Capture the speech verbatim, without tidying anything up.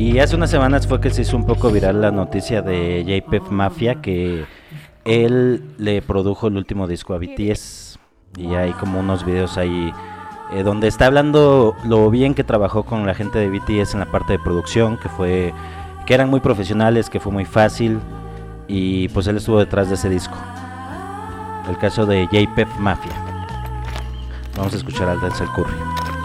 Y hace unas semanas fue que se hizo un poco viral la noticia de J P F Mafia, que él le produjo el último disco a B T S. Y hay como unos videos ahí eh, donde está hablando lo bien que trabajó con la gente de B T S en la parte de producción, que fue que eran muy profesionales, que fue muy fácil, y pues él estuvo detrás de ese disco. El caso de J P F Mafia. Vamos a escuchar al Denzel Curry.